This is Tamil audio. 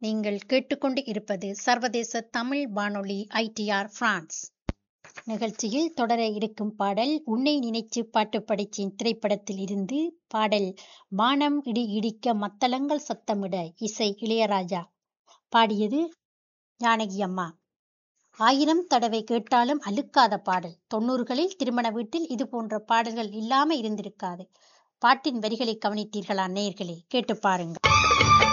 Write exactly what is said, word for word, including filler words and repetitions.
நீங்கள் கேட்டுக்கொண்டு இருப்பது சர்வதேச தமிழ் வானொலி ஐ டி ஆர் பிரான்ஸ். நிகழ்ச்சியில் தொடர இருக்கும் பாடல் உன்னை நினைச்சு பாட்டு படிச்சேன் திரைப்படத்தில் இருந்து பாடல். வானம் இடி இடிக்க மத்தளங்கள் சத்தமிட, இசை இளையராஜா, பாடியது ஜானகி அம்மா. ஆயிரம் தடவை கேட்டாலும் அலுக்காத பாடல். தொண்ணூறுகளில் திருமண வீட்டில் இது போன்ற பாடல்கள் இல்லாம இருந்திருக்காது. பாட்டின் வரிகளை கவனித்தீர்களா நேயர்களே? கேட்டு பாருங்கள்.